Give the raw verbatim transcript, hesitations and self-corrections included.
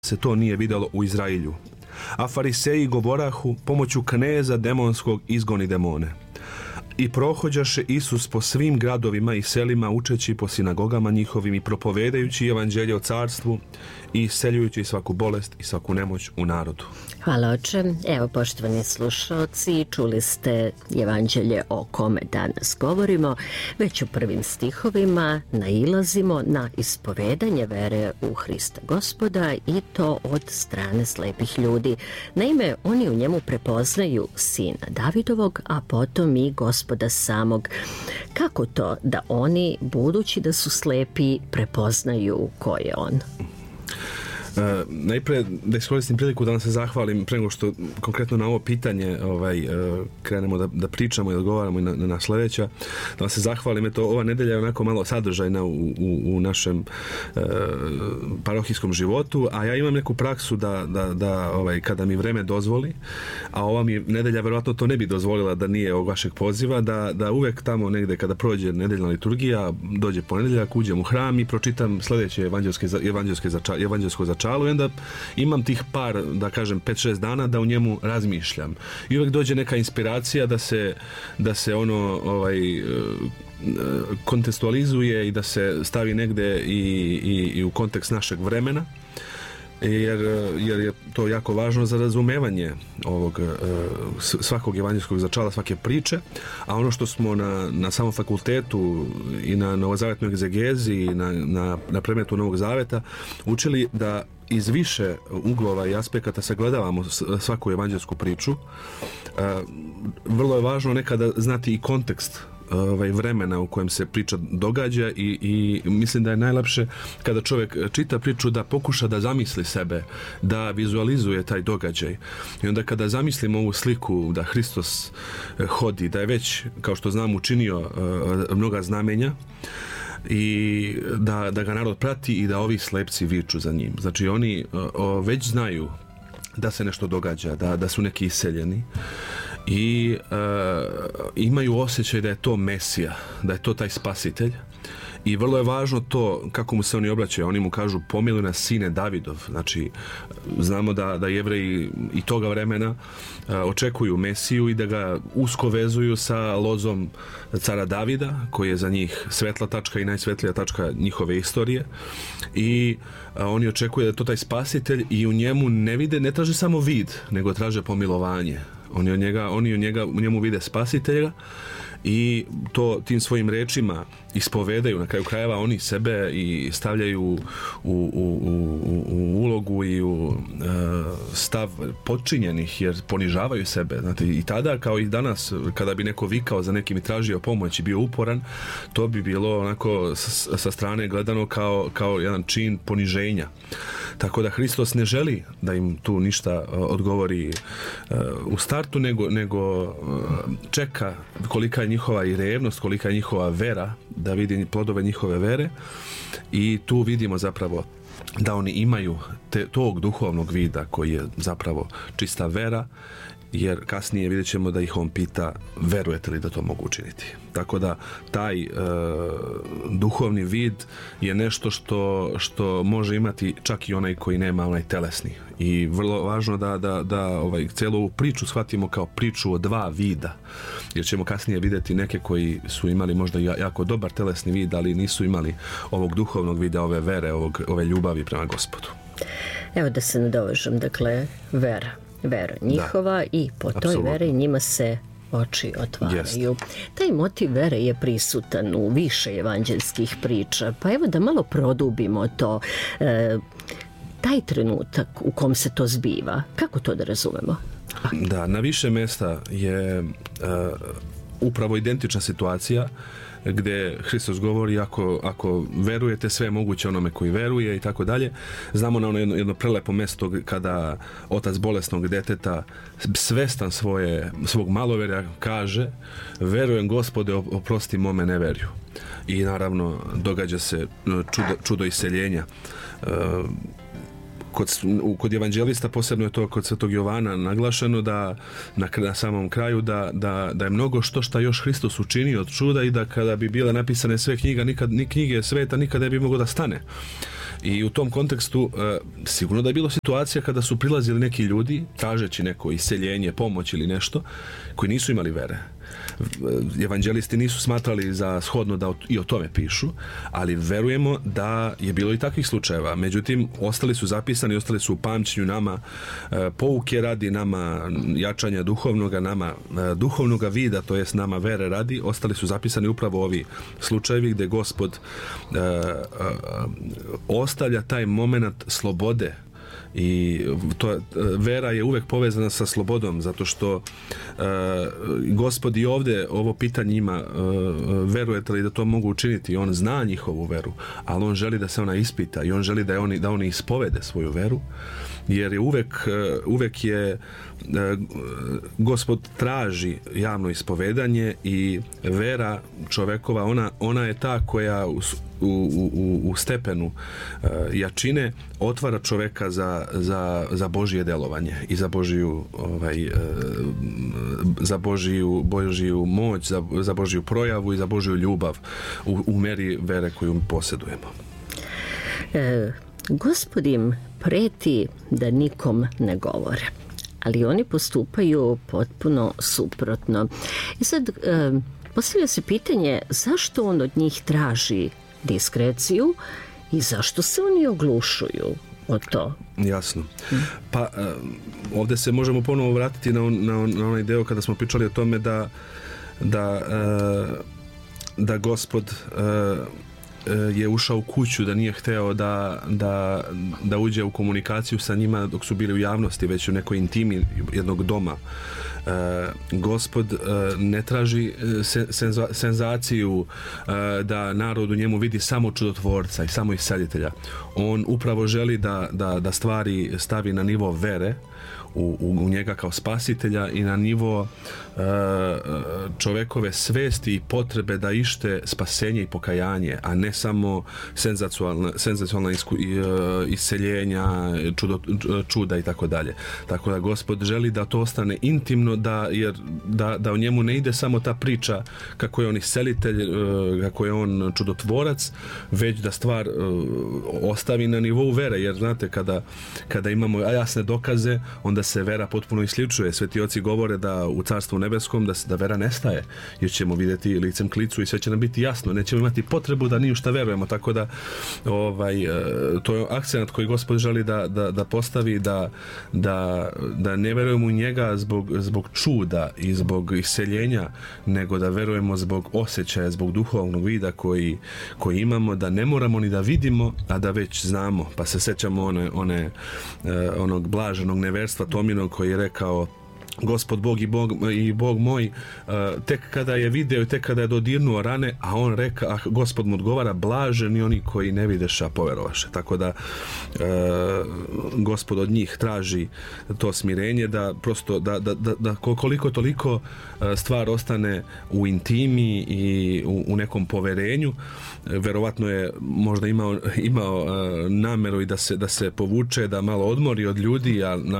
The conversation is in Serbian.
se to nije vidjelo u Izrailju. A fariseji govorahu, pomoću kneza demonskog izgoni demone. I prohođaše Isus po svim gradovima i selima, učeći po sinagogama njihovim i propovedajući evanđelje o carstvu i isceljujući svaku bolest i svaku nemoć u narodu. Hvala, oče. Evo, poštovani slušalci, čuli ste evanđelje o kome danas govorimo. Već u prvim stihovima nailazimo na ispovedanje vere u Hrista Gospoda, i to od strane slepih ljudi. Naime, oni u njemu prepoznaju sina Davidovog, a potom i Gospoda samog. Kako to da oni, budući da su slepi, prepoznaju ko je on? Uh, najprije da iskoristim priliku da vam se zahvalim pre nego što konkretno na ovo pitanje ovaj, uh, krenemo da, da pričamo i odgovaramo i na, na sljedeća, da vam se zahvalim. Eto, ova nedelja je onako malo sadržajna u, u, u našem uh, parohijskom životu, a ja imam neku praksu da, da, da ovaj, kada mi vreme dozvoli, a ova mi nedelja verovatno to ne bi dozvolila da nije ovog vašeg poziva, da, da uvek tamo negde kada prođe nedeljna liturgija, dođe ponedeljak, uđem u hram i pročitam sljedeće evanđelske, evanđelske zača, evanđelsko zača Čalu, i onda imam tih par, da kažem, pet šest dana da u njemu razmišljam. I uvijek dođe neka inspiracija da se, da se ono ovaj, kontekstualizuje i da se stavi negde i, i, i u kontekst našeg vremena. Jer, jer je to jako važno za razumevanje ovog svakog evanđelskog začala, svake priče, a ono što smo na, na samom fakultetu i na novozavetnoj egzegezi i na, na, na predmetu Novog Zaveta učili da iz više uglova i aspekata sagledavamo svaku evanđelsku priču. Vrlo je važno nekada znati i kontekst ovaj, vremena u kojem se priča događa i, i mislim da je najlakše kada čovjek čita priču da pokuša da zamisli sebe, da vizualizuje taj događaj. I onda kada zamislimo ovu sliku da Hristos hodi, da je već, kao što znam, učinio uh, mnoga znamenja i da, da ga narod prati i da ovi slepci viču za njim. Znači oni uh, već znaju da se nešto događa, da, da su neki iseljeni i uh, imaju osjećaj da je to Mesija, da je to taj spasitelj. I vrlo je važno to kako mu se oni obraćaju. Oni mu kažu: pomiluj nas, sine Davidov. Znači, znamo da, da Jevreji i toga vremena uh, očekuju Mesiju i da ga usko vezuju sa lozom cara Davida, koji je za njih svetla tačka i najsvetlija tačka njihove istorije. I uh, oni očekuju da je to taj spasitelj i u njemu ne vide, ne traže samo vid, nego traže pomilovanje. Oni, od njega, oni u, njega, u njemu vide spasitelja i to tim svojim rečima ispovedaju. Na kraju krajeva oni sebe i stavljaju u, u, u, u ulogu i u uh, stav podčinjenih, jer ponižavaju sebe. Znate, i tada kao i danas kada bi neko vikao za nekim i tražio pomoć i bio uporan, to bi bilo onako sa, sa strane gledano kao, kao jedan čin poniženja. Tako da Hristos ne želi da im tu ništa odgovori uh, u startu, nego, nego uh, čeka kolika je njihova i revnost, kolika je njihova vera, da vidi plodove njihove vere, i tu vidimo zapravo da oni imaju te, tog duhovnog vida koji je zapravo čista vera, jer kasnije vidjet ćemo da ih on pita: verujete li da to mogu učiniti? Tako da taj e, duhovni vid je nešto što, što može imati čak i onaj koji nema onaj telesni. I vrlo važno da, da, da ovaj, cijelu ovu priču shvatimo kao priču o dva vida, jer ćemo kasnije vidjeti neke koji su imali možda jako dobar telesni vid, ali nisu imali ovog duhovnog vida, ove vere, ovog, ove ljubavi prema Gospodu. Evo da se nadovežem, dakle, vera. Vera njihova, da, i po toj apsolutno. Veri njima se oči otvaraju. Jest. Taj motiv vere je prisutan u više evanđelskih priča, pa evo da malo produbimo to. E, taj trenutak u kom se to zbiva, kako to da razumemo? Da, na više mjesta je uh, upravo identična situacija gdje Hristos govori: ako, ako verujete, sve je moguće onome koji veruje, i tako dalje. Znamo na ono jedno, jedno prelepo mjesto kada otac bolesnog deteta, svestan svoje, svog maloverja, kaže: verujem, Gospode, oprosti mome neverju. I naravno događa se čudo, čudo iseljenja. Uh, Kod, kod evanđelista, posebno je to kod svetog Jovana naglašeno, da na, na samom kraju da, da, da je mnogo što šta još Hristos učinio od čuda, i da kada bi bile napisane sve knjiga, nikad, ni knjige sveta nikada ne bi moglo da stane. I u tom kontekstu e, sigurno da je bilo situacija kada su prilazili neki ljudi tražeći neko iseljenje, pomoć ili nešto, koji nisu imali vere. Evanđelisti nisu smatrali za shodno da i o tome pišu, ali verujemo da je bilo i takvih slučajeva. Međutim, ostali su zapisani, ostali su u pamćenju nama, pouke radi, nama jačanja duhovnoga, nama duhovnoga vida, to jest nama vere radi, ostali su zapisani upravo ovi slučajevi gdje Gospod uh, uh, ostavlja taj moment slobode. I to, vera je uvek povezana sa slobodom, zato što uh, Gospod i ovdje ovo pitanje ima, uh, verujete li da to mogu učiniti? On zna njihovu veru, ali on želi da se ona ispita i on želi da oni, da oni ispovede svoju veru, jer je uvek, uh, uvek je uh, Gospod traži javno ispovedanje i vera čovekova, ona, ona je ta koja u, u, u, u stepenu uh, jačine otvara čoveka za, za, za Božje delovanje i za Božju ovaj, uh, za Božju, Božju moć, za, za Božju projavu i za Božju ljubav u, u meri vere koju mi posjedujemo. E, Gospod im preti da nikom ne govore, ali oni postupaju potpuno suprotno. I sad e, postavlja se pitanje zašto on od njih traži diskreciju i zašto se oni oglušuju o to? Jasno. Pa ovdje se možemo ponovo vratiti na, on, na, on, na onaj deo kada smo pričali o tome da da, da Gospod je ušao u kuću, da nije hteo da, da, da uđe u komunikaciju sa njima dok su bili u javnosti, već u nekoj intimi jednog doma. E, Gospod e, ne traži senza, senzaciju e, da narod u njemu vidi samo čudotvorca i samo iscelitelja. On upravo želi da, da, da stvari stavi na nivo vere u, u, u njega kao spasitelja i na nivo e, čovekove svesti i potrebe da ište spasenje i pokajanje, a ne samo senzacionalna, senzacionalna isku, i, e, isceljenja, čudo, čuda i tako dalje. Tako da Gospod želi da to ostane intimno, da, jer, da, da o njemu ne ide samo ta priča kako je on iscelitelj, e, kako je on čudotvorac, već da stvar e, ostavi na nivou vere, jer znate, kada, kada imamo jasne dokaze, onda se vera potpuno isključuje. Sveti oci govore da u Carstvu nebeskom da, da vera nestaje, jer ćemo vidjeti licem k licu i sve će nam biti jasno. Nećemo imati potrebu da ni u šta verujemo, tako da ovaj, to je akcent koji Gospod želi da, da, da postavi, da, da, da ne verujemo u njega zbog, zbog čuda i zbog isceljenja, nego da verujemo zbog osjećaja, zbog duhovnog vida koji, koji imamo, da ne moramo ni da vidimo, a da već znamo. Pa se sećamo one, one, onog blaženog neverstva Tominog koji je rekao: Gospod Bog i Bog, i Bog moj, uh, tek kada je video i tek kada je dodirnuo rane, a on reka, a Gospod mu odgovara: blaženi oni koji ne videše, a poverovaše. Tako da uh, Gospod od njih traži to smirenje, da prosto da, da, da, da koliko toliko stvar ostane u intimi i u, u nekom poverenju. Verovatno je možda imao, imao uh, nameru i da se, da se povuče, da malo odmori od ljudi, a